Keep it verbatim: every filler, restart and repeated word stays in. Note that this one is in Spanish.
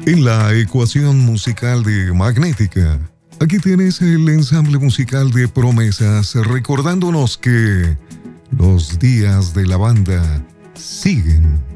En la ecuación musical de Magnética, aquí tienes el ensamble musical de Promesas, recordándonos que los días de la banda siguen.